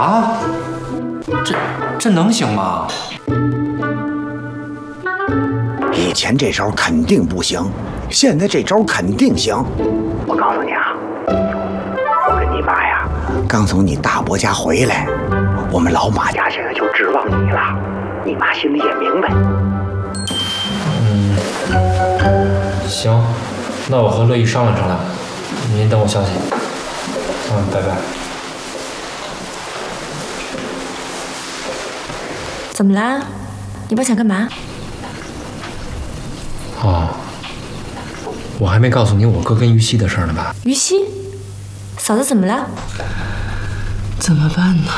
啊？这能行吗？ 以前这招肯定不行，现在这招肯定行。我告诉你啊，我跟你爸呀，刚从你大伯家回来，我们老马家现在就指望你了。你妈心里也明白。 行，那我和乐意商量商量，您等我消息。拜拜。 怎么啦？你爸想干嘛？ 哦，我还没告诉你我哥跟于西的事呢吧？ 于西，嫂子怎么了？ 怎么办呢？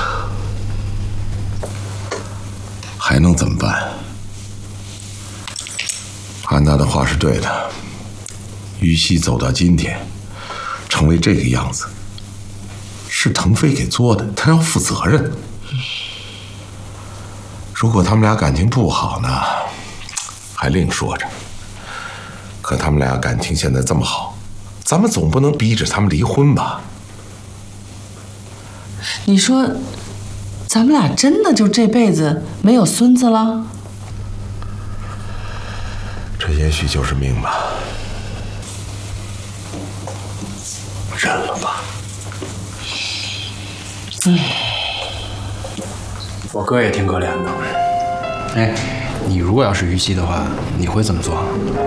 还能怎么办？安娜的话是对的，于西走到今天，成为这个样子，是腾飞给作的，他要负责任。如果他们俩感情不好呢，还另说着。可他们俩感情现在这么好，咱们总不能逼着他们离婚吧？ 你说，咱们俩真的就这辈子没有孙子了？ 这也许就是命吧，认了吧。 我哥也挺可怜的。哎，你如果要是于西的话，你会怎么做？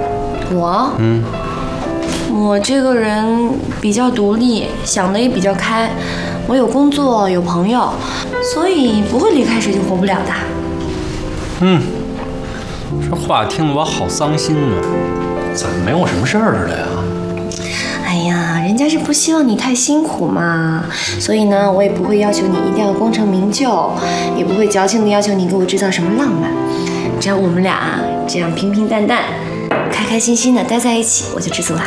我这个人比较独立，想的也比较开，我有工作有朋友，所以不会离开谁就活不了的。 这话听得我好伤心啊！怎么没我什么事儿似的呀？ 哎呀，人家是不希望你太辛苦嘛，所以呢，我也不会要求你一定要功成名就，也不会矫情的要求你给我制造什么浪漫。只要我们俩这样平平淡淡、开开心心的待在一起，我就知足啦。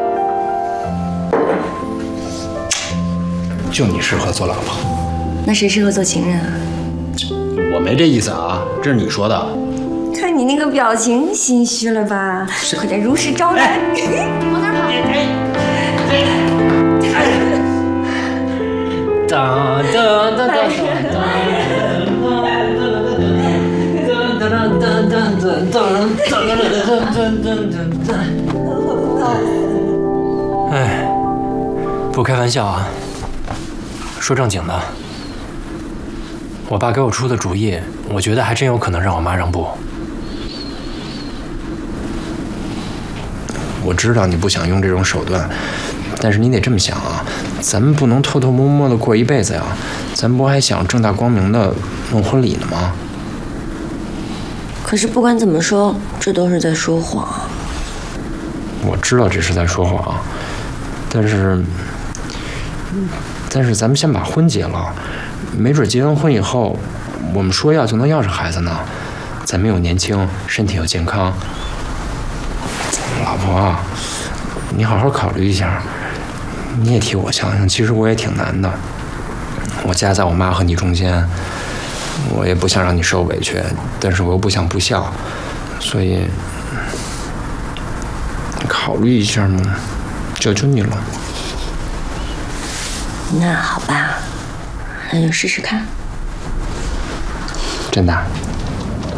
就你适合做老婆。 那谁适合做情人啊？ 我没这意思啊，这是你说的。 看你那个表情，心虚了吧？快点如实招来。往哪跑？ 哒哒哒哒哎，不开玩笑啊，说正经的，我爸给我出的主意，我觉得还真有可能让我妈让步。我知道你不想用这种手段，但是你得这么想啊，咱们不能偷偷摸摸的过一辈子呀，咱不还想正大光明的弄婚礼呢吗？ 可是不管怎么说，这都是在说谎。 我知道这是在说谎，但是咱们先把婚结了，没准结完婚以后，我们说要就能要上孩子呢。咱们又年轻，身体又健康。老婆啊，你好好考虑一下，你也替我想想，其实我也挺难的。我夹在我妈和你中间，我也不想让你受委屈，但是我又不想不孝，所以考虑一下嘛，求求你了。 那好吧，那就试试看。 真的。